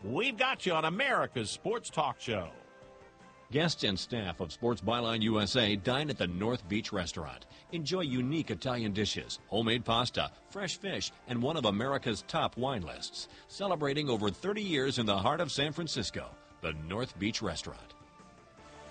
We've got you on America's Sports Talk Show. Guests and staff of Sports Byline USA dine at the North Beach Restaurant. Enjoy unique Italian dishes, homemade pasta, fresh fish, and one of America's top wine lists. Celebrating over 30 years in the heart of San Francisco, the North Beach Restaurant.